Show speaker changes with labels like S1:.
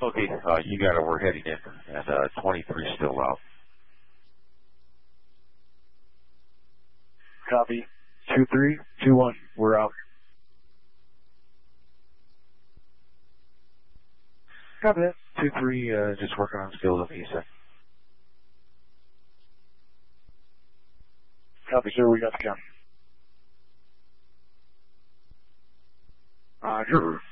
S1: Okay, you got it. We're heading in, and 23 still out.
S2: Copy. 2321, we're out.
S1: Copy that. 23, just working on skills of ESA.
S2: Copy, sir. We got the count.
S1: Roger.